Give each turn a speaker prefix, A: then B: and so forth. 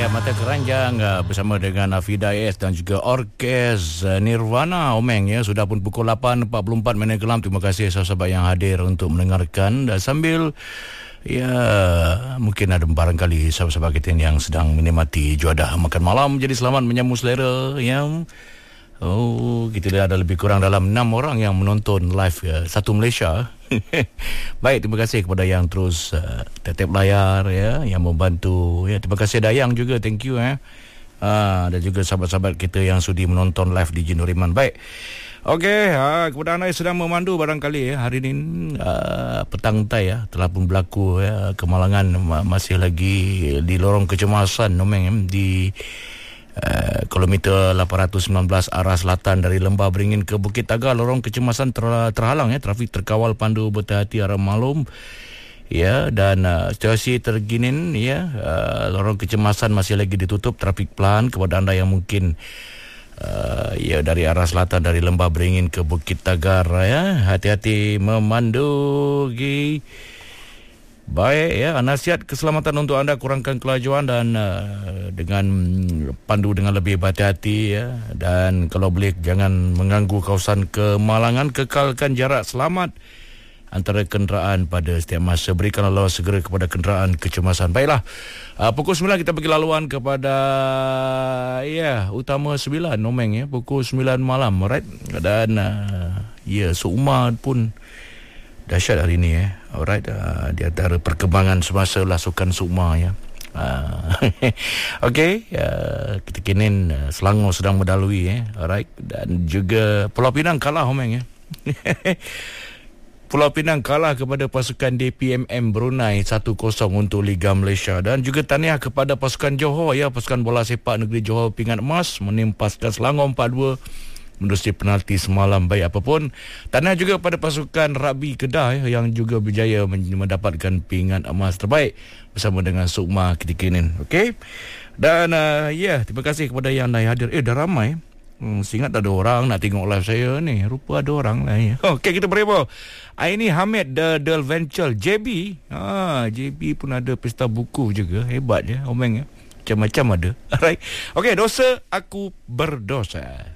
A: ya, Mata Keranjang bersama dengan Afida AS dan juga Orkes Nirvana Omeng ya. Sudah pun pukul 8.44 minit kelam. Terima kasih sahabat-sahabat yang hadir untuk mendengarkan dan sambil ya mungkin ada barangkali sahabat-sahabat kita yang sedang menikmati juadah makan malam. Jadi selamat menyambut selera yang kita lihat ada lebih kurang dalam 6 orang yang menonton live satu Malaysia. Baik, terima kasih kepada yang terus tetap layar ya, yang membantu ya. Terima kasih Dayang juga, thank you dan juga sahabat-sahabat kita yang sudi menonton live di Jinuriman. Baik. Okey, kepada anda yang sedang memandu barangkali hari ini petang tai telah pun berlaku kemalangan masih lagi di lorong kecemasan Nomeng di kilometer 819 arah selatan dari Lembah Beringin ke Bukit Tagar. Lorong kecemasan terhalang trafik terkawal pandu berhati-hati arah Malum ya, dan situasi terkini lorong kecemasan masih lagi ditutup, trafik pelan. Kepada anda yang mungkin dari arah selatan dari Lembah Beringin ke Bukit Tagar hati-hati memandu. Baik ya, nasihat keselamatan untuk anda, kurangkan kelajuan dan dengan pandu dengan lebih berhati-hati ya, dan kalau boleh jangan mengganggu kawasan kemalangan. Kekalkan jarak selamat antara kenderaan pada setiap masa. Berikan laluan segera kepada kenderaan kecemasan. Baiklah, pukul 9 kita bagi laluan kepada Utama 9 Nomeng pukul 9 malam, alright. Dan Sukma pun dahsyat hari ini alright, di antara perkembangan semasa lasukan Sukma Okey, kita kini Selangor sedang mendalui alright, dan juga Pulau Pinang kalah Homeng Pulau Pinang kalah kepada pasukan DPMM Brunei 1-0 untuk Liga Malaysia. Dan juga tahniah kepada pasukan Johor pasukan bola sepak negeri Johor pingat emas menimpaskan Selangor 4-2 menerusi penalti semalam. Baik apapun, tahniah juga pada pasukan rugby Kedah yang juga berjaya mendapatkan pingat emas terbaik bersama dengan Sukma ketika ini. Okey. Dan terima kasih kepada yang hadir. Dah ramai. Ingat ada orang nak tengok live saya ni. Rupa ada orang lah Okey, kita berebel. Ini Hamid The Venture JB. JB pun ada pesta buku juga. Hebat Omeng Macam-macam ada. Alright. Okey, dosa aku berdosa.